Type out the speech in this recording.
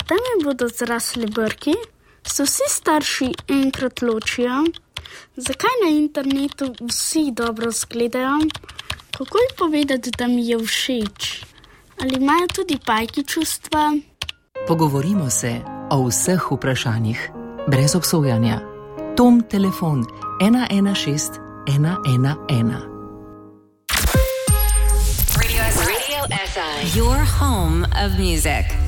Kdaj mi bodo zrasli brki? Se vsi starši enkrat ločijo? Zakaj na internetu vsi dobro izgledajo? Kako je povedati, da mi je všeč? Ali imajo tudi pajki čustva? Pogovorimo se o vseh vprašanjih, brez obsojanja. Tom telefon 116 111. Radio SI, your home of music.